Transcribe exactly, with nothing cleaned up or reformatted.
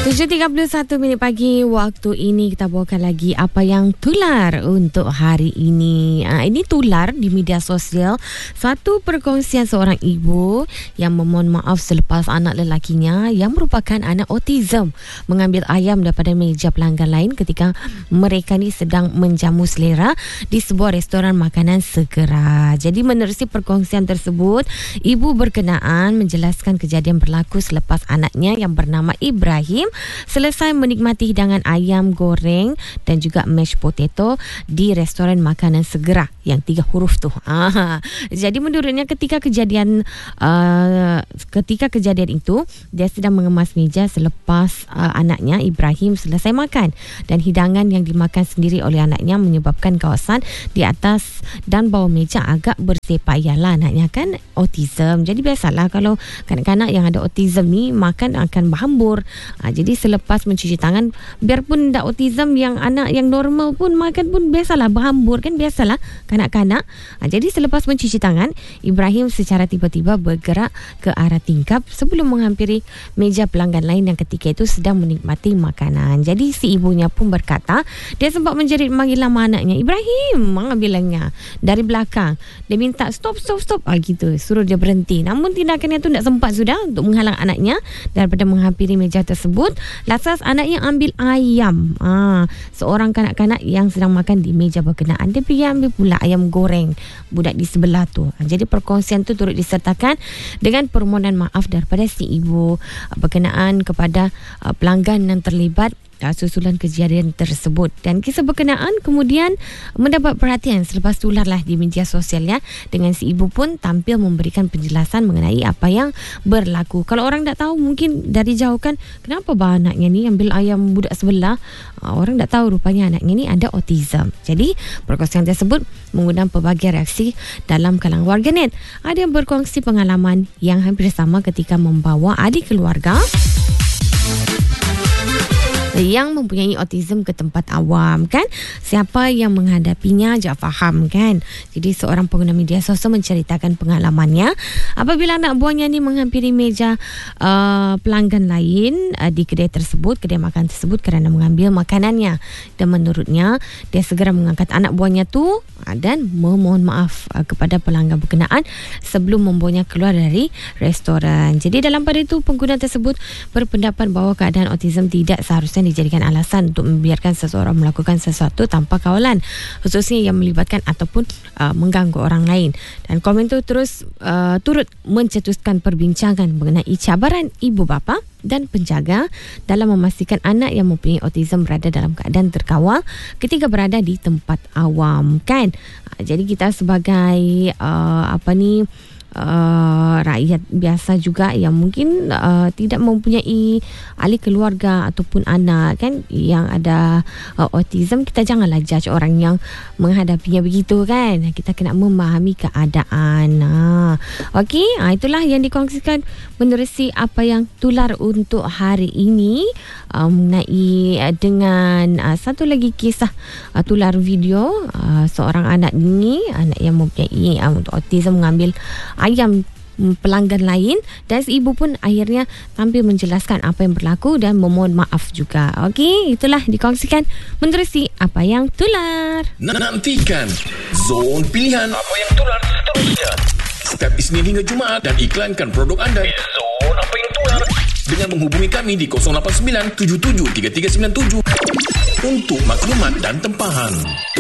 tujuh tiga puluh satu minit pagi waktu ini kita bawakan lagi apa yang tular untuk hari ini. Ha, ini tular di media sosial. Satu perkongsian seorang ibu yang memohon maaf selepas anak lelakinya yang merupakan anak autism mengambil ayam daripada meja pelanggan lain ketika mereka ni sedang menjamu selera di sebuah restoran makanan segera. Jadi menerusi perkongsian tersebut, ibu berkenaan menjelaskan kejadian berlaku selepas anaknya yang bernama Ibrahim selesai menikmati hidangan ayam goreng dan juga mashed potato di restoran makanan segera yang tiga huruf tu. Ah, jadi menurutnya ketika kejadian uh, ketika kejadian itu dia sedang mengemas meja selepas uh, anaknya Ibrahim selesai makan dan hidangan yang dimakan sendiri oleh anaknya menyebabkan kawasan di atas dan bawah meja agak bersepah. Yalah, anaknya kan autism. Jadi biasalah kalau kanak-kanak yang ada autism ni makan akan berhambur. Ha, jadi selepas mencuci tangan, biarpun tak autism, yang anak yang normal pun makan pun biasalah berhambur kan, biasalah kanak-kanak. Ha, jadi selepas mencuci tangan, Ibrahim secara tiba-tiba bergerak ke arah tingkap sebelum menghampiri meja pelanggan lain yang ketika itu sedang menikmati makanan. Jadi si ibunya pun berkata dia sempat menjerit manggil nama anaknya, Ibrahim, bilangnya dari belakang. Dia minta stop stop stop ah, gitu, suruh dia berhenti. Namun tindakannya tu tak sempat sudah untuk menghalang anaknya daripada menghampiri meja tersebut. Lantas anaknya ambil ayam. Ah, seorang kanak-kanak yang sedang makan di meja berkenaan, dia pergi ambil pula ayam goreng budak di sebelah tu. Ah, jadi perkongsian tu turut disertakan dengan permohonan maaf daripada si ibu ah, berkenaan kepada ah, pelanggan yang terlibat susulan kejadian tersebut. Dan kisah berkenaan kemudian mendapat perhatian selepas tularlah di media sosial ya, dengan si ibu pun tampil memberikan penjelasan mengenai apa yang berlaku. Kalau orang tak tahu mungkin dari jauh kan, kenapa bah anaknya ni ambil ayam budak sebelah? Orang tak tahu rupanya anaknya ni ada autism. Jadi perkongsian tersebut mengundang pelbagai reaksi dalam kalangan warganet. Ada yang berkongsi pengalaman yang hampir sama ketika membawa adik keluarga yang mempunyai autism ke tempat awam kan. Siapa yang menghadapinya jak faham kan. Jadi seorang pengguna media sosial menceritakan pengalamannya apabila anak buahnya ni menghampiri meja uh, pelanggan lain uh, di kedai tersebut, kedai makan tersebut kerana mengambil makanannya. Dan menurutnya dia segera mengangkat anak buahnya tu uh, dan memohon maaf uh, kepada pelanggan berkenaan sebelum membawanya keluar dari restoran. Jadi dalam pada itu pengguna tersebut berpendapat bahawa keadaan autism tidak seharusnya dijadikan alasan untuk membiarkan seseorang melakukan sesuatu tanpa kawalan, khususnya yang melibatkan ataupun uh, mengganggu orang lain. Dan komen itu terus uh, turut mencetuskan perbincangan mengenai cabaran ibu bapa dan penjaga dalam memastikan anak yang mempunyai autism berada dalam keadaan terkawal ketika berada di tempat awam kan. Uh, jadi kita sebagai uh, apa ni Uh, rakyat biasa juga yang mungkin uh, tidak mempunyai ahli keluarga ataupun anak kan yang ada uh, autism, kita janganlah judge orang yang menghadapinya begitu kan. Kita kena memahami keadaan. Ha. Okey, ha, itulah yang dikongsikan menerusi apa yang tular untuk hari ini uh, mengenai uh, dengan uh, satu lagi kisah uh, tular video uh, seorang anak ini, anak yang mempunyai uh, untuk autism mengambil ayam pelanggan lain, dan si ibu pun akhirnya tampil menjelaskan apa yang berlaku dan memohon maaf juga. Okey, itulah dikongsikan menerusi apa yang tular. Nantikan Zon Pilihan apa yang tular seterusnya setiap Isnin hingga Jumaat dan iklankan produk anda di Zon apa yang tular dengan menghubungi kami di kosong lapan sembilan tujuh tujuh tiga tiga sembilan tujuh untuk maklumat dan tempahan.